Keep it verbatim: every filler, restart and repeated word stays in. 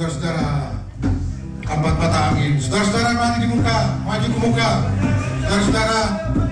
saudara-saudara empat mata angin. Saudara-saudara mari di muka, maju ke muka. Saudara-saudara